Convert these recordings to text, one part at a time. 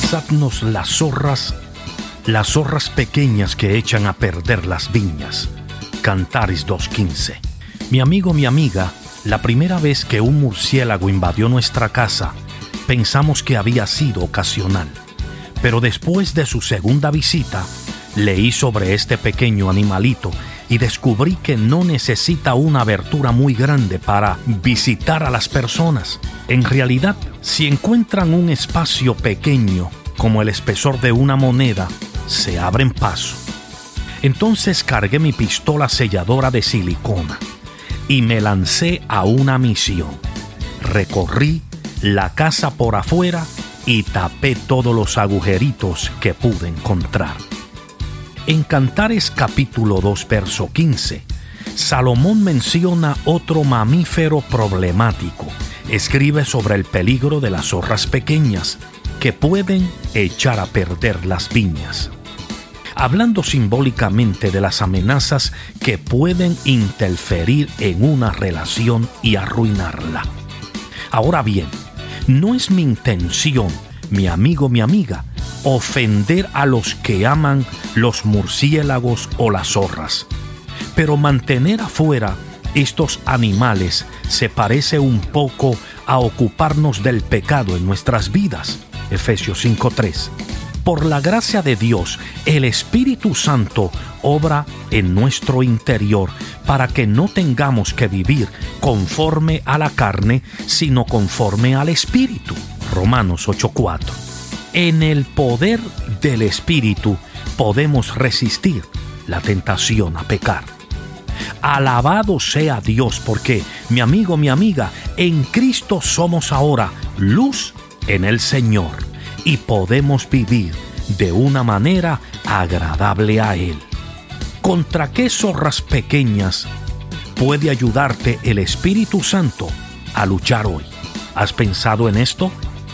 Pasadnos las zorras pequeñas que echan a perder las viñas. Cantares 2:15. Mi amigo, mi amiga, la primera vez que un murciélago invadió nuestra casa, pensamos que había sido ocasional. Pero después de su segunda visita, leí sobre este pequeño animalito y descubrí que no necesita una abertura muy grande para visitar a las personas. En realidad, si encuentran un espacio pequeño, como el espesor de una moneda, se abren paso. Entonces cargué mi pistola selladora de silicona y me lancé a una misión. Recorrí la casa por afuera y tapé todos los agujeritos que pude encontrar. En Cantares capítulo 2, verso 15, Salomón menciona otro mamífero problemático. Escribe sobre el peligro de las zorras pequeñas que pueden echar a perder las viñas, hablando simbólicamente de las amenazas que pueden interferir en una relación y arruinarla. Ahora bien, no es mi intención, mi amigo, mi amiga, ofender a los que aman los murciélagos o las zorras, pero mantener afuera estos animales se parece un poco a ocuparnos del pecado en nuestras vidas. Efesios 5:3. Por la gracia de Dios, el Espíritu Santo obra en nuestro interior para que no tengamos que vivir conforme a la carne, sino conforme al Espíritu. Romanos 8:4. En el poder del Espíritu podemos resistir la tentación a pecar. Alabado sea Dios, porque, mi amigo, mi amiga, en Cristo somos ahora luz en el Señor y podemos vivir de una manera agradable a Él. ¿Contra qué zorras pequeñas puede ayudarte el Espíritu Santo a luchar hoy? ¿Has pensado en esto?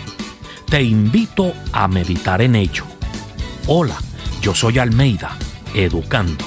Te invito a meditar en ello. Hola, yo soy Almeida, educando.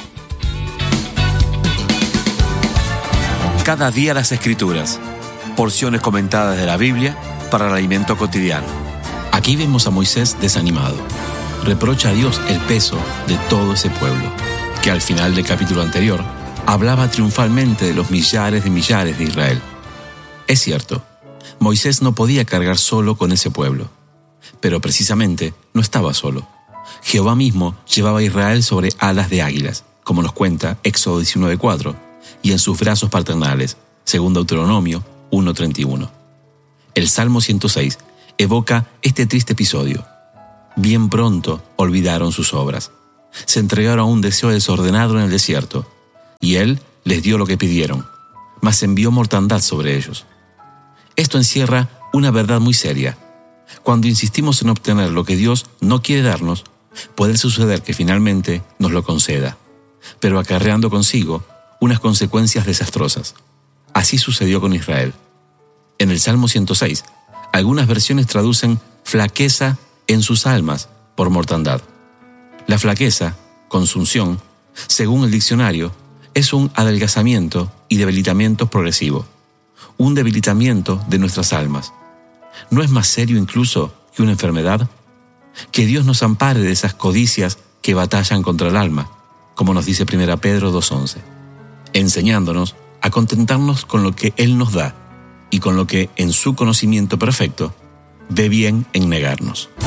Cada día las Escrituras, porciones comentadas de la Biblia para el alimento cotidiano. Aquí vemos a Moisés desanimado. Reprocha a Dios el peso de todo ese pueblo, que al final del capítulo anterior hablaba triunfalmente de los millares de Israel. Es cierto, Moisés no podía cargar solo con ese pueblo, pero precisamente no estaba solo. Jehová mismo llevaba a Israel sobre alas de águilas, como nos cuenta Éxodo 19:4, y en sus brazos paternales, según Deuteronomio 1:31. El Salmo 106 evoca este triste episodio. Bien pronto olvidaron sus obras. Se entregaron a un deseo desordenado en el desierto, y Él les dio lo que pidieron, mas envió mortandad sobre ellos. Esto encierra una verdad muy seria. Cuando insistimos en obtener lo que Dios no quiere darnos, puede suceder que finalmente nos lo conceda, pero acarreando consigo unas consecuencias desastrosas. Así sucedió con Israel. En el Salmo 106, algunas versiones traducen flaqueza en sus almas por mortandad. La flaqueza, consunción, según el diccionario, es un adelgazamiento y debilitamiento progresivo, un debilitamiento de nuestras almas. ¿No es más serio incluso que una enfermedad? Que Dios nos ampare de esas codicias que batallan contra el alma, como nos dice 1 Pedro 2:11, enseñándonos a contentarnos con lo que Él nos da y con lo que, en su conocimiento perfecto, ve bien en negarnos.